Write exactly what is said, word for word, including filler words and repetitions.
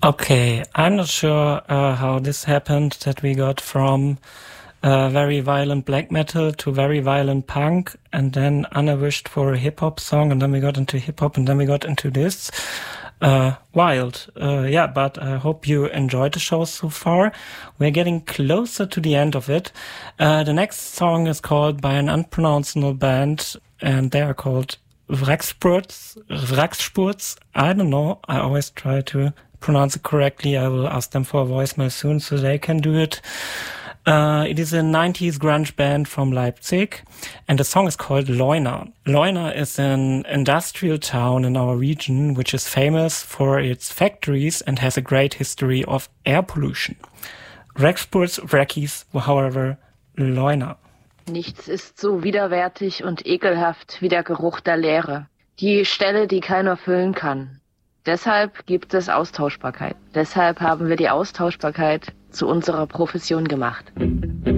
Okay, I'm not sure uh, how this happened, that we got from uh, very violent black metal to very violent punk, and then Anna wished for a hip-hop song, and then we got into hip-hop, and then we got into this. Uh, wild. Uh, yeah, but I hope you enjoyed the show so far. We're getting closer to the end of it. Uh, the next song is called by an unpronounceable band, and they are called Wrackspurts. Wrackspurts. I don't know. I always try to pronounce it correctly. I will ask them for a voicemail soon so they can do it. Uh, it is a nineties grunge band from Leipzig, and the song is called Leuna. Leuna is an industrial town in our region which is famous for its factories and has a great history of air pollution. Wrackspurts, Wrackies, however, Leuna. Nichts ist so widerwärtig und ekelhaft wie der Geruch der Leere. Die Stelle, die keiner füllen kann. Deshalb gibt es Austauschbarkeit. Deshalb haben wir die Austauschbarkeit zu unserer Profession gemacht.